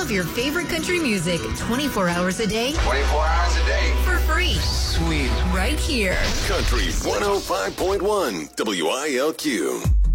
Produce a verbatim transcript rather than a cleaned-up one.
of your favorite country music twenty-four hours a day twenty-four hours a day. for free. Sweet. Right here. Country one oh five point one W I L Q.